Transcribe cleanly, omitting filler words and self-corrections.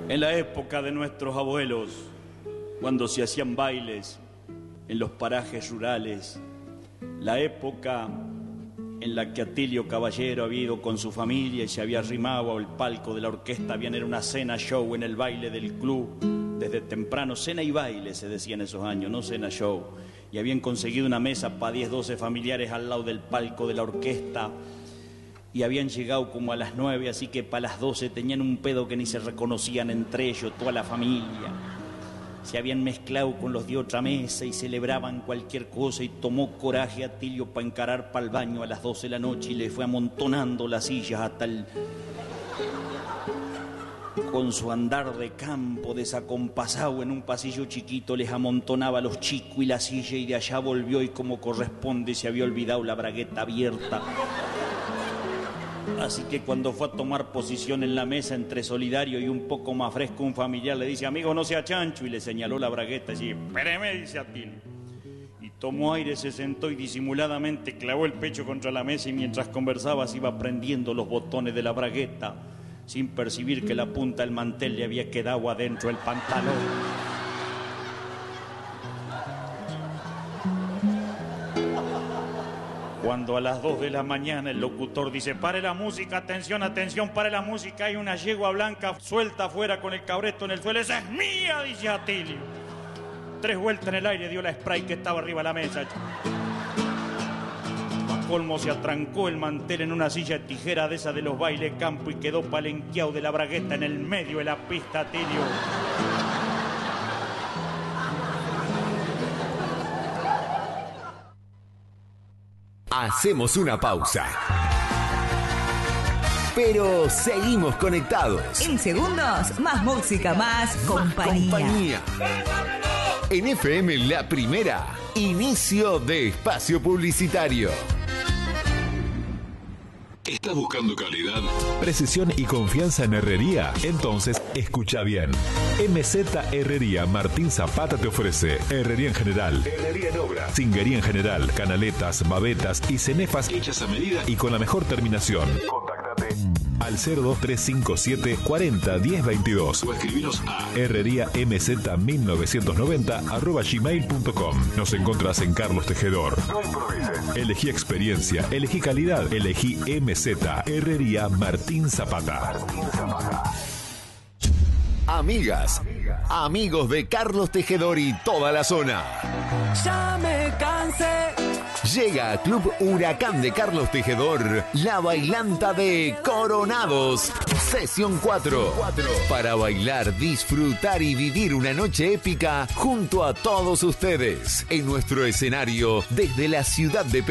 En la época de nuestros abuelos, cuando se hacían bailes en los parajes rurales, la época en la que Atilio Caballero había ido con su familia y se había arrimado al palco de la orquesta, habían era una cena show en el baile del club, desde temprano, cena y baile se decía en esos años, no cena show, y habían conseguido una mesa para 10, 12 familiares al lado del palco de la orquesta, y habían llegado como a las 9, así que para las 12 tenían un pedo que ni se reconocían entre ellos, toda la familia. Se habían mezclado con los de otra mesa y celebraban cualquier cosa, y tomó coraje Atilio para encarar para el baño a las 12 de la noche y le fue amontonando las sillas hasta el... Con su andar de campo desacompasado en un pasillo chiquito les amontonaba a los chicos y la silla, y de allá volvió y como corresponde se había olvidado la bragueta abierta. Así que cuando fue a tomar posición en la mesa entre solidario y un poco más fresco, un familiar le dice: amigo, no sea chancho, y le señaló la bragueta y espéreme, dice Atilio. Y tomó aire, se sentó y disimuladamente clavó el pecho contra la mesa, y mientras conversaba se iba prendiendo los botones de la bragueta sin percibir que la punta del mantel le había quedado adentro del pantalón. Cuando a las 2 de la mañana el locutor dice: pare la música, atención, atención, pare la música, hay una yegua blanca suelta afuera con el cabresto en el suelo. ¡Esa es mía!, dice Atilio. 3 vueltas en el aire dio la spray que estaba arriba de la mesa. A colmo se atrancó el mantel en una silla de tijera de esa de los bailes campo y quedó palenqueado de la bragueta en el medio de la pista, Atilio. Hacemos una pausa, pero seguimos conectados. En segundos, más música, más compañía. En FM La Primera, inicio de espacio publicitario. ¿Estás buscando calidad, precisión y confianza en herrería? Entonces, escucha bien. MZ Herrería Martín Zapata te ofrece herrería en general, herrería en obra, cinguería en general, canaletas, babetas y cenefas hechas a medida y con la mejor terminación. Contáctate al 02357 40 10 22 o escribinos a herreriamz1990@gmail.com. Nos encontrás en Carlos Tejedor. No improvises. Elegí experiencia, elegí calidad, elegí MZ Herrería Martín Zapata. Amigas, amigos de Carlos Tejedor y toda la zona. Ya me cansé. Llega a Club Huracán de Carlos Tejedor la bailanta de Coronados, sesión 4. Para bailar, disfrutar y vivir una noche épica junto a todos ustedes en nuestro escenario desde la ciudad de